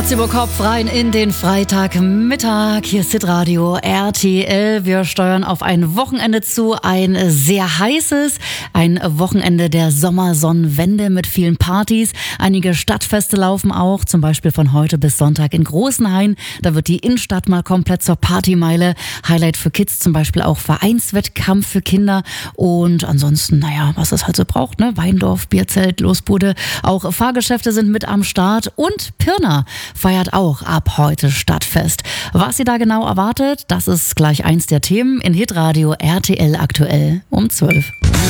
Herz über Kopf rein in den Freitagmittag. Hier ist Hitradio RTL. Wir steuern auf ein Wochenende zu, ein sehr heißes, ein Wochenende der Sommersonnenwende mit vielen Partys. Einige Stadtfeste laufen auch, zum Beispiel von heute bis Sonntag in Großenhain. Da wird die Innenstadt mal komplett zur Partymeile. Highlight für Kids zum Beispiel auch Vereinswettkampf für Kinder. Und ansonsten, naja, was es halt so braucht, ne? Weindorf, Bierzelt, Losbude. Auch Fahrgeschäfte sind mit am Start. Und Pirna feiert auch ab heute Stadtfest. Was sie da genau erwartet, das ist gleich eins der Themen in Hitradio RTL aktuell um 12.